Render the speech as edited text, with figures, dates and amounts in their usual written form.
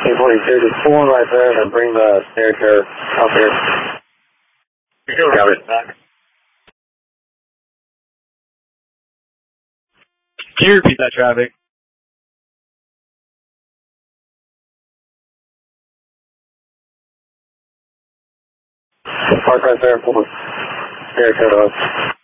840 right there, and bring the stair chair up here. Got it. Can you repeat that traffic? Park right there, pull the stair chair up.